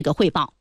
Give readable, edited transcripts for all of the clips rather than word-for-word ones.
汇报。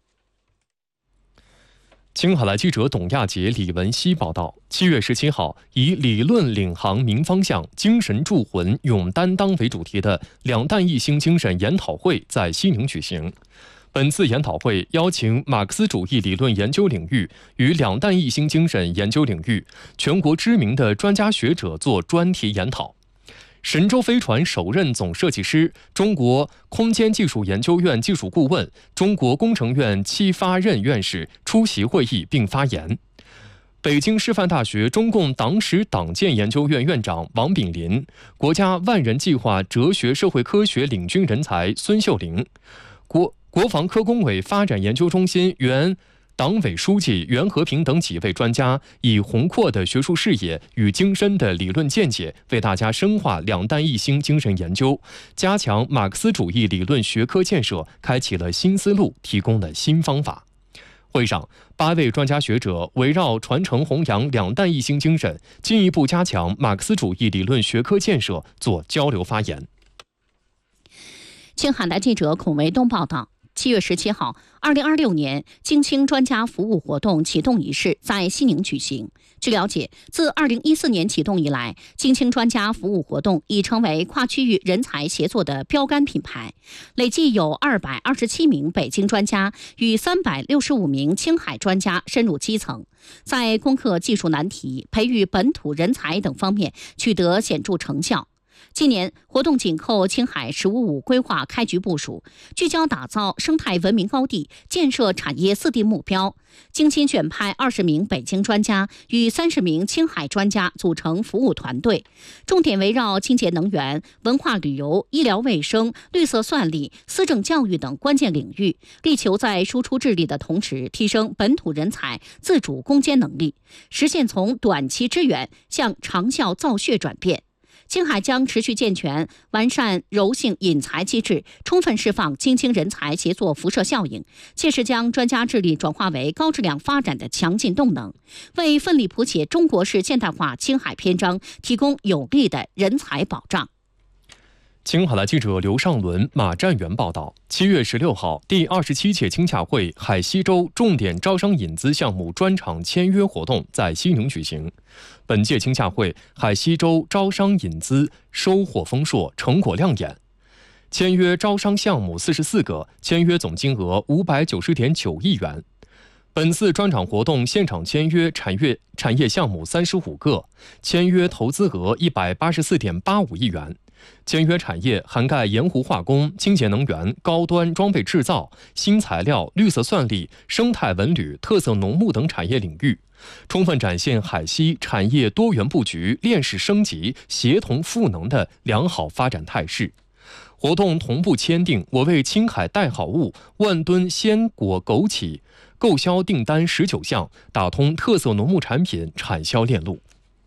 青海来记者董亚杰、李文熙报道，7月17号，以理论领航明方向，精神铸魂勇担当为主题的两弹一星精神研讨会在西宁举行。本次研讨会邀请马克思主义理论研究领域与两弹一星精神研究领域全国知名的专家学者做专题研讨。神舟飞船首任总设计师、中国空间技术研究院技术顾问、中国工程院7发任院士出席会议并发言。北京师范大学中共党史党建研究院院长王炳林、国家万人计划哲学社会科学领军人才孙秀玲、国防科工委发展研究中心原党委书记袁和平等几位专家，以宏阔的学术视野与精深的理论见解，为大家深化两弹一星精神研究，加强马克思主义理论学科建设，开启了新思路，提供了新方法。会上，8位专家学者围绕传承弘扬两弹一星精神，进一步加强马克思主义理论学科建设做交流发言。 青海来记者孔维东报道。7月17号，2026年京青专家服务活动启动仪式在西宁举行。据了解，自2014年启动以来，京青专家服务活动已成为跨区域人才协作的标杆品牌，累计有227名北京专家与365名青海专家深入基层，在攻克技术难题、培育本土人才等方面取得显著成效。今年活动紧扣青海“15+5”规划开局部署，聚焦打造生态文明高地、建设产业4地目标。京青选派20名北京专家与30名青海专家组成服务团队，重点围绕清洁能源、文化旅游、医疗卫生、绿色算力、思政教育等关键领域，力求在输出智力的同时，提升本土人才自主攻坚能力，实现从短期支援向长效造血转变。青海将持续健全完善柔性引才机制，充分释放京青人才协作辐射效应，切实将专家智力转化为高质量发展的强劲动能，为奋力谱写中国式现代化青海篇章提供有力的人才保障。 青海来记者刘尚伦、马占元报道，7月16号，第27届青洽会海西州重点招商引资项目专场签约活动在西宁举行。本届青洽会海西州招商引资收获丰硕，成果亮眼。签约招商项目44个，签约总金额590.9亿元。本次专场活动现场签约产业项目35个，签约投资额184.85亿元。签约产业涵盖盐湖化工、清洁能源、高端装备制造、新材料、绿色算力、生态文旅、特色农牧等产业领域，充分展现海西产业多元布局、链式升级、协同赋能的良好发展态势。活动同步签订我为青海带好物万吨鲜果枸杞购销订单19项，打通特色农牧产品产销链路。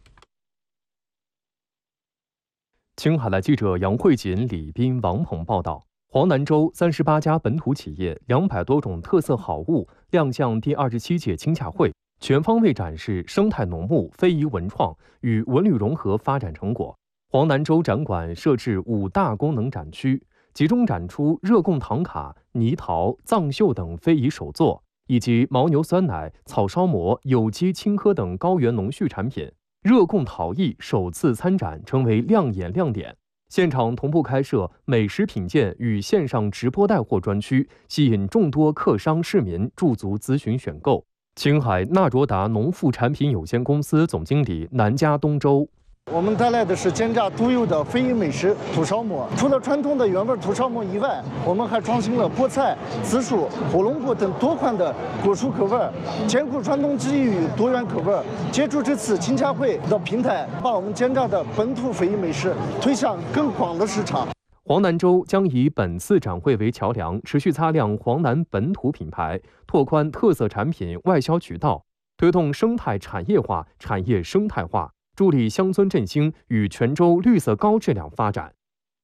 青海来记者杨慧锦、李斌、王鹏报道，黄南州38家本土企业200多种特色好物亮相第27届青洽会，全方位展示生态农牧、非遗文创与文旅融合发展成果。黄南州展馆设置5大功能展区，集中展出热贡糖卡、泥陶、藏绣等非遗手作，以及牦牛酸奶、草烧馍、有机青稞等高原农畜产品。热贡陶艺首次参展，成为亮眼亮点。现场同步开设美食品鉴与线上直播带货专区，吸引众多客商市民驻足咨询选购。青海纳卓达农副产品有限公司总经理南家东周。 我们带来的是煎炸独有的非遗美食土烧馍。除了传统的原味土烧馍以外，我们还创新了菠菜、紫薯、火龙果等多款的果蔬口味，兼顾传统技艺与多元口味。借助这次青洽会的平台，把我们煎炸的本土非遗美食推向更广的市场。 黄南州将以本次展会为桥梁，持续擦亮黄南本土品牌，拓宽特色产品外销渠道，推动生态产业化、产业生态化，助力乡村振兴与全州绿色高质量发展。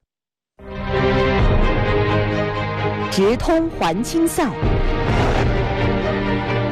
直通环青赛。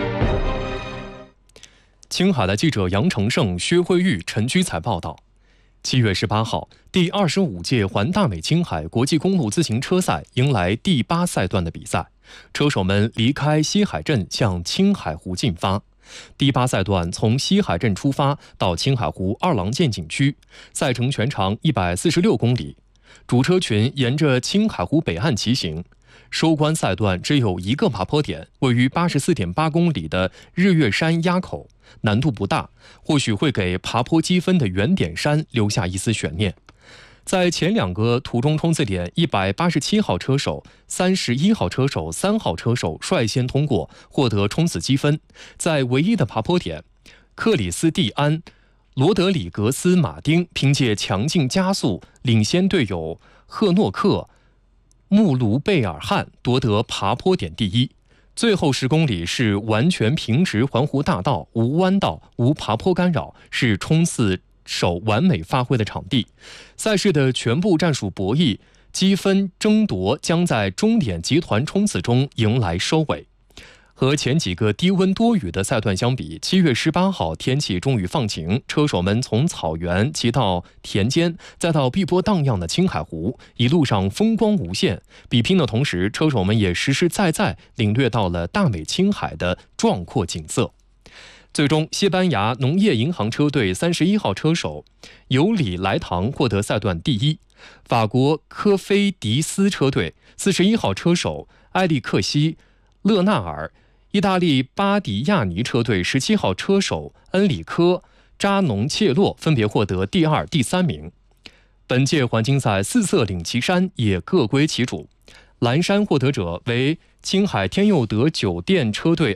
青海的记者杨成胜、薛慧玉、陈居才报道。 7月18号，第25届环大美青海国际公路自行车赛迎来第8赛段的比赛，车手们离开西海镇向青海湖进发。第8赛段从西海镇出发到青海湖二郎剑景区，赛程全长146公里。主车群沿着青海湖北岸骑行。收官赛段只有一个爬坡点，位于84.8公里的日月山垭口，难度不大，或许会给爬坡积分的原点山留下一丝悬念。在前2个途中冲刺点，187号车手、31号车手、3号车手率先通过，获得冲刺积分。在唯一的爬坡点克里斯蒂安·罗德里格斯马丁凭借强劲加速领先队友赫诺克·穆卢贝尔汉夺得爬坡点第1。最后10公里是完全平直环湖大道，无弯道，无爬坡干扰，是冲刺手完美发挥的场地。赛事的全部战术博弈、积分争夺将在终点集团冲刺中迎来收尾。和前几个低温多雨的赛段相比，7月18号天气终于放晴，车手们从草原骑到田间，再到碧波荡漾的青海湖，一路上风光无限。比拼的同时，车手们也实实在在领略到了大美青海的壮阔景色。最终，西班牙农业银行车队31号车手尤里莱唐获得赛段第1，法国科菲迪斯车队41号车手埃利克西·勒纳尔，意大利巴迪亚尼车队17号车手恩里科·扎农切洛分别获得第2、第3名。本届环金赛4色领旗衫也各归其主，蓝衫获得者为青海天佑德酒店车队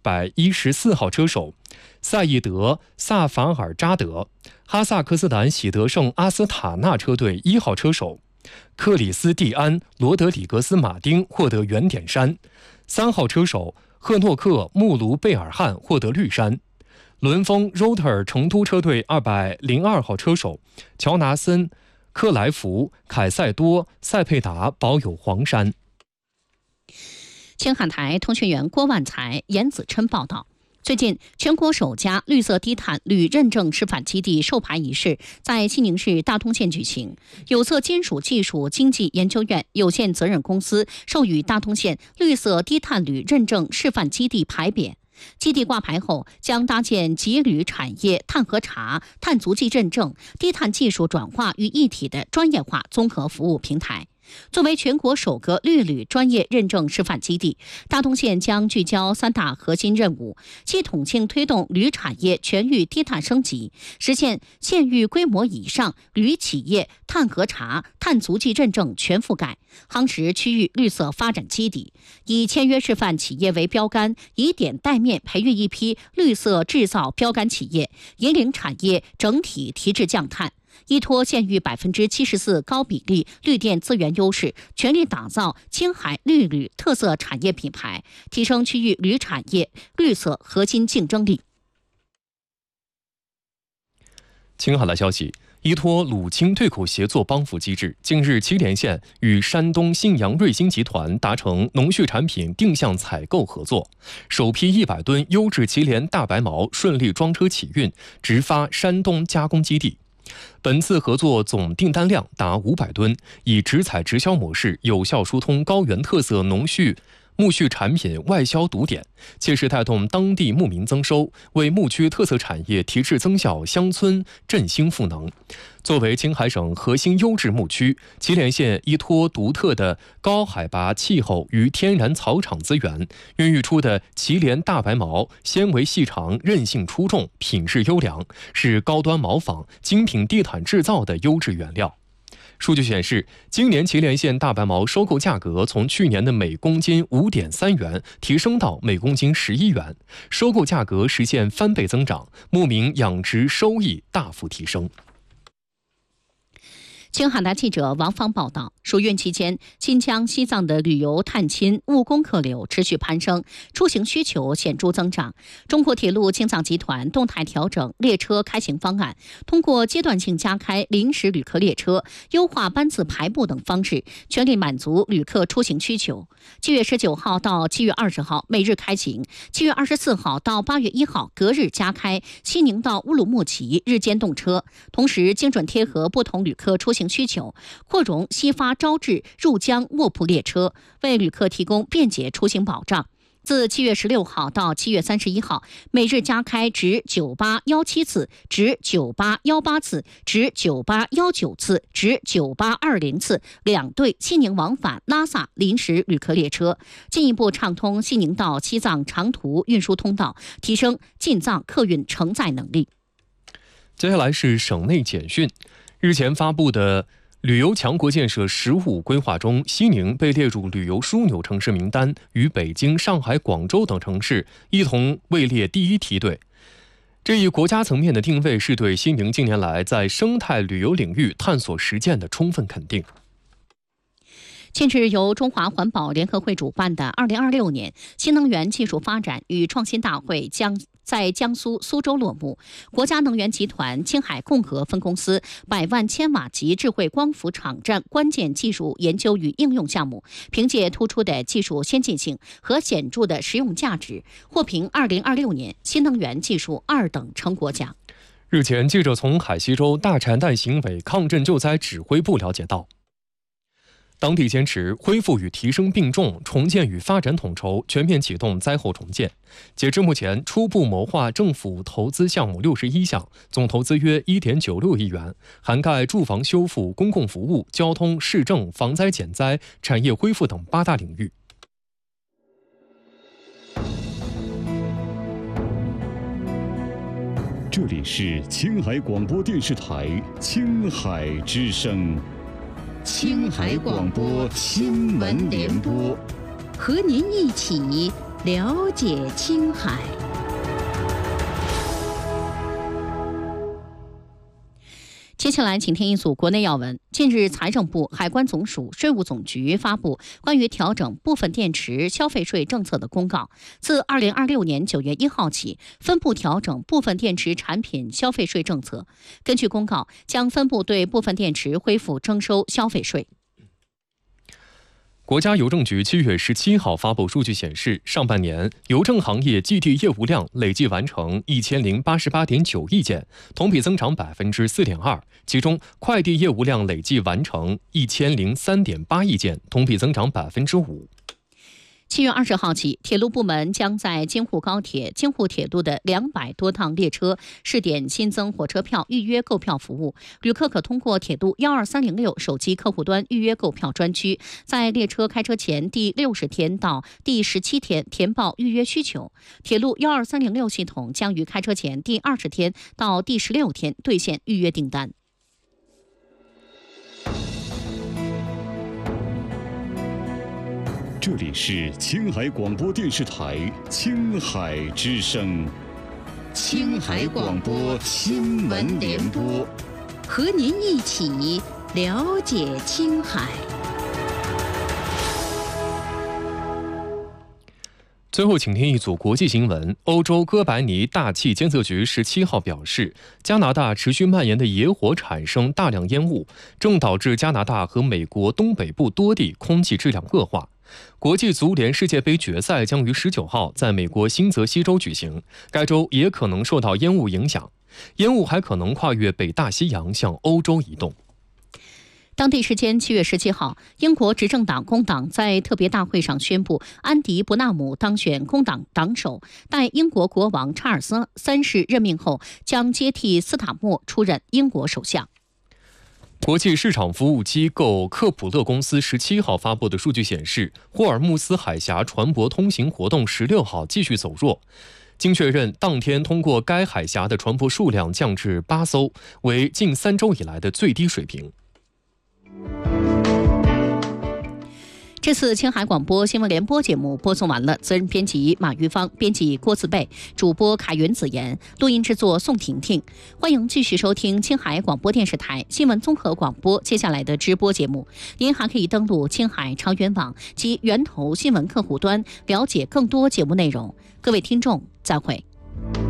214号车手赛义德·萨法尔扎德，哈萨克斯坦喜德盛阿斯塔纳车队1号车手克里斯蒂安·罗德里格斯马丁获得圆点衫，3号车手赫诺克·穆卢贝尔汉获得绿衫。轮风 Rotor 成都车队202号车手乔纳森·克莱弗、凯塞多·塞佩达保有黄衫。 青海台通讯员郭万才、严子琛报道。最近，全国首家绿色低碳铝认证示范基地授牌仪式在西宁市大通县举行。有色金属技术经济研究院有限责任公司授予大通县绿色低碳铝认证示范基地牌匾。基地挂牌后，将搭建集铝产业碳核查、碳足迹认证、低碳技术转化于一体的专业化综合服务平台。作为全国首个绿铝专业认证示范基地，大通县将聚焦3大核心任务，系统性推动铝产业全域低碳升级，实现县域规模以上铝企业碳核查、碳足迹认证全覆盖，夯实区域绿色发展基底。以签约示范企业为标杆，以点带面培育一批绿色制造标杆企业，引领产业整体提质降碳。依托县域74%高比例绿电资源优势，全力打造青海绿铝特色产业品牌，提升区域铝产业绿色核心竞争力。 青海的消息，依托鲁青对口协作帮扶机制，近日祁连县与山东信阳瑞星集团达成农畜产品定向采购合作，首批100吨优质祁连大白毛顺利装车启运，直发山东加工基地。本次合作总订单量达500吨，以直采直销模式有效疏通高原特色牧畜产品外销堵点，切实带动当地牧民增收，为牧区特色产业提质增效、乡村振兴赋能。作为青海省核心优质牧区，祁连县依托独特的高海拔气候与天然草场资源，孕育出的祁连大白毛纤维细长、韧性出众、品质优良，是高端毛纺、精品地毯制造的优质原料。数据显示，今年祁连县大白毛收购价格从去年的每公斤5.3元提升到每公斤11元，收购价格实现翻倍增长，牧民养殖收益大幅提升。 青海的记者王芳报道，暑运期间，新疆、西藏的旅游、探亲、务工客流持续攀升，出行需求显著增长。中国铁路青藏集团动态调整列车开行方案，通过阶段性加开临时旅客列车、优化班次排布等方式，全力满足旅客出行需求。7月19号到7月20号每日开行，7月24号到8月1号隔日加开西宁到乌鲁木齐日间动车，同时精准贴合不同旅客出行需求，扩容西发招致入江卧铺列车，为旅客提供便捷出行保障。自7月16号到7月31号，每日加开直9817次、直9818次、直9819次、直9820次2对西宁往返拉萨临时旅客列车，进一步畅通西宁到西藏长途运输通道，提升进藏客运承载能力。 接下来是省内简讯。日前发布的旅游强国建设15规划中，西宁被列入旅游枢纽城市名单，与北京、上海、广州等城市一同位列第一梯队。这一国家层面的定位是对西宁近年来在生态旅游领域探索实践的充分肯定。 近日，由中华环保联合会主办的2026年新能源技术发展与创新大会将在江苏苏州落幕。国家能源集团青海共和分公司100万千瓦级智慧光伏场站关键技术研究与应用项目，凭借突出的技术先进性和显著的实用价值，获评2026年新能源技术2等成果奖。 日前，记者从海西州大柴旦行委抗震救灾指挥部了解到，当地坚持恢复与提升并重，重建与发展统筹，全面启动灾后重建。截至目前，初步谋划政府投资项目61项，总投资约1.96亿元，涵盖住房修复、公共服务、交通、市政、防灾减灾、产业恢复等8大领域。 这里是青海广播电视台青海之声。青海广播新闻联播， 和您一起了解青海。 接下来，请听一组国内要闻。近日，财政部、海关总署、税务总局发布关于调整部分电池消费税政策的公告。自2026年9月1号起，分步调整部分电池产品消费税政策。根据公告，将分步对部分电池恢复征收消费税。 国家邮政局7月17号发布数据显示，上半年邮政行业寄递业务量累计完成1088.9亿件，同比增长4.2%。其中，快递业务量累计完成1003.8亿件，同比增长5%。 7月20号起，铁路部门将在京沪高铁、京沪铁路的200多趟列车试点新增火车票预约购票服务。旅客可通过铁路12306手机客户端预约购票专区，在列车开车前第60天到第17天填报预约需求。铁路12306系统将于开车前第20天到第16天兑现预约订单。 这里是青海广播电视台青海之声。青海广播新闻联播， 和您一起了解青海。 最后，请听一组国际新闻。欧洲哥白尼大气监测局17号表示，加拿大持续蔓延的野火产生大量烟雾，正导致加拿大和美国东北部多地空气质量恶化。国际足联世界杯决赛将于19号在美国新泽西州举行，该州也可能受到烟雾影响，烟雾还可能跨越北大西洋向欧洲移动。 当地时间7月17号，英国执政党工党在特别大会上宣布，安迪·伯纳姆当选工党党首，待英国国王查尔斯3世任命后，将接替斯塔默出任英国首相。 国际市场服务机构克普勒公司17号发布的数据显示，霍尔木斯海峡船舶通行活动16号继续走弱。经确认，当天通过该海峡的船舶数量降至8艘，为近3周以来的最低水平。 这次青海广播新闻联播节目播送完了，责任编辑马玉芳，编辑郭自贝，主播凯云子言，录音制作宋婷婷。欢迎继续收听青海广播电视台新闻综合广播接下来的直播节目。您还可以登录青海长源网及源头新闻客户端了解更多节目内容。各位听众，再会。